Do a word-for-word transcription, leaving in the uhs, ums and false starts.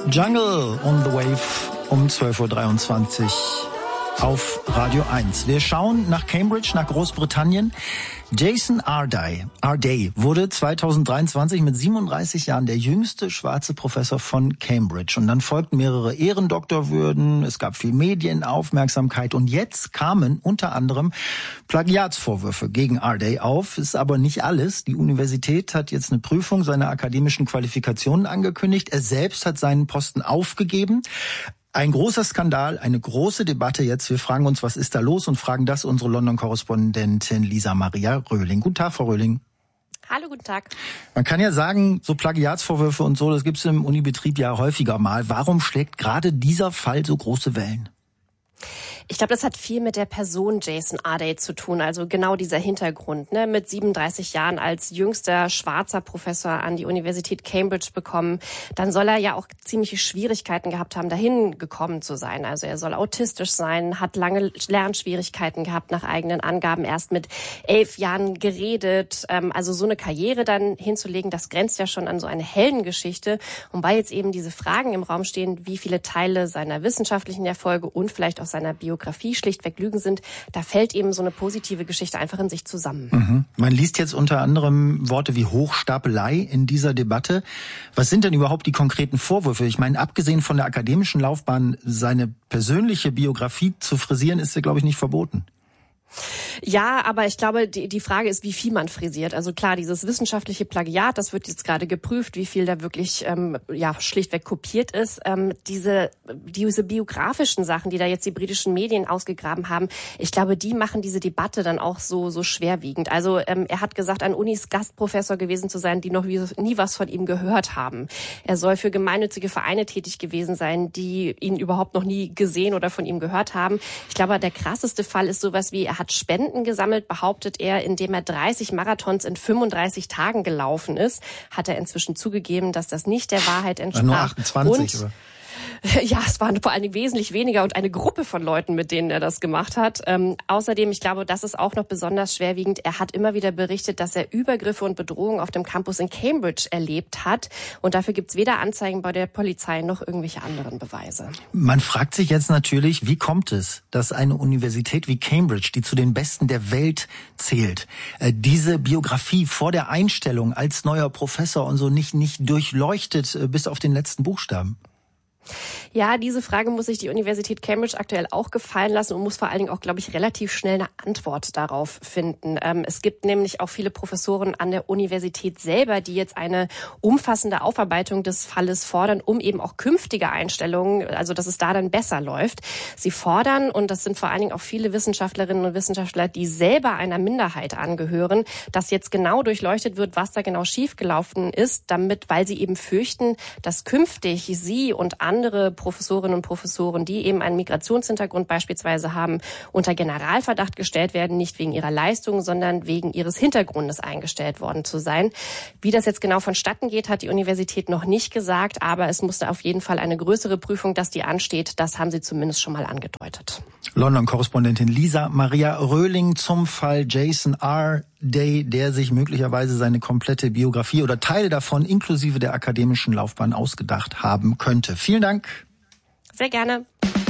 Jungle on the Wave um zwölf Uhr dreiundzwanzig auf Radio eins. Wir schauen nach Cambridge, nach Großbritannien. Jason Arday, Arday wurde zweitausenddreiundzwanzig mit siebenunddreißig Jahren der jüngste schwarze Professor von Cambridge. Und dann folgten mehrere Ehrendoktorwürden, es gab viel Medienaufmerksamkeit und jetzt kamen unter anderem Plagiatsvorwürfe gegen Arday auf. Ist aber nicht alles. Die Universität hat jetzt eine Prüfung seiner akademischen Qualifikationen angekündigt. Er selbst hat seinen Posten aufgegeben. Ein großer Skandal, eine große Debatte jetzt. Wir fragen uns, was ist da los und fragen das unsere London-Korrespondentin Lisa Maria Röhling. Guten Tag, Frau Röhling. Hallo, guten Tag. Man kann ja sagen, so Plagiatsvorwürfe und so, das gibt's im Unibetrieb ja häufiger mal. Warum schlägt gerade dieser Fall so große Wellen? Ich glaube, das hat viel mit der Person Jason Arday zu tun, also genau dieser Hintergrund. Ne? Mit siebenunddreißig Jahren als jüngster schwarzer Professor an die Universität Cambridge bekommen, dann soll er ja auch ziemliche Schwierigkeiten gehabt haben, dahin gekommen zu sein. Also er soll autistisch sein, hat lange Lernschwierigkeiten gehabt, nach eigenen Angaben erst mit elf Jahren geredet. Also so eine Karriere dann hinzulegen, das grenzt ja schon an so eine Heldengeschichte. Und weil jetzt eben diese Fragen im Raum stehen, wie viele Teile seiner wissenschaftlichen Erfolge und vielleicht auch seiner Biografie schlichtweg Lügen sind, da fällt eben so eine positive Geschichte einfach in sich zusammen. Mhm. Man liest jetzt unter anderem Worte wie Hochstapelei in dieser Debatte. Was sind denn überhaupt die konkreten Vorwürfe? Ich meine, abgesehen von der akademischen Laufbahn, seine persönliche Biografie zu frisieren, ist ja, glaube ich, nicht verboten. Ja, aber ich glaube, die, die Frage ist, wie viel man frisiert. Also klar, dieses wissenschaftliche Plagiat, das wird jetzt gerade geprüft, wie viel da wirklich ähm, ja schlichtweg kopiert ist. Ähm, diese, diese biografischen Sachen, die da jetzt die britischen Medien ausgegraben haben, ich glaube, die machen diese Debatte dann auch so so schwerwiegend. Also ähm, er hat gesagt, an Unis Gastprofessor gewesen zu sein, die noch nie was von ihm gehört haben. Er soll für gemeinnützige Vereine tätig gewesen sein, die ihn überhaupt noch nie gesehen oder von ihm gehört haben. Ich glaube, der krasseste Fall ist sowas wie, er hat Spenden gesammelt, behauptet er, indem er dreißig Marathons in fünfunddreißig Tagen gelaufen ist. Hat er inzwischen zugegeben, dass das nicht der Wahrheit entsprach. Nur achtundzwanzig, und, oder? Ja, es waren vor allen Dingen wesentlich weniger und eine Gruppe von Leuten, mit denen er das gemacht hat. Ähm, außerdem, ich glaube, das ist auch noch besonders schwerwiegend. Er hat immer wieder berichtet, dass er Übergriffe und Bedrohungen auf dem Campus in Cambridge erlebt hat. Und dafür gibt's weder Anzeigen bei der Polizei noch irgendwelche anderen Beweise. Man fragt sich jetzt natürlich, wie kommt es, dass eine Universität wie Cambridge, die zu den besten der Welt zählt, diese Biografie vor der Einstellung als neuer Professor und so nicht, nicht durchleuchtet bis auf den letzten Buchstaben? Ja, diese Frage muss sich die Universität Cambridge aktuell auch gefallen lassen und muss vor allen Dingen auch, glaube ich, relativ schnell eine Antwort darauf finden. Ähm, es gibt nämlich auch viele Professoren an der Universität selber, die jetzt eine umfassende Aufarbeitung des Falles fordern, um eben auch künftige Einstellungen, also dass es da dann besser läuft. Sie fordern, und das sind vor allen Dingen auch viele Wissenschaftlerinnen und Wissenschaftler, die selber einer Minderheit angehören, dass jetzt genau durchleuchtet wird, was da genau schiefgelaufen ist, damit, weil sie eben fürchten, dass künftig sie und andere andere Professorinnen und Professoren, die eben einen Migrationshintergrund beispielsweise haben, unter Generalverdacht gestellt werden, nicht wegen ihrer Leistung, sondern wegen ihres Hintergrundes eingestellt worden zu sein. Wie das jetzt genau vonstatten geht, hat die Universität noch nicht gesagt, aber es musste auf jeden Fall eine größere Prüfung, dass die ansteht. Das haben sie zumindest schon mal angedeutet. London-Korrespondentin Lisa Maria Röhling zum Fall Jason Arday, der sich möglicherweise seine komplette Biografie oder Teile davon inklusive der akademischen Laufbahn ausgedacht haben könnte. Vielen Dank. Sehr gerne.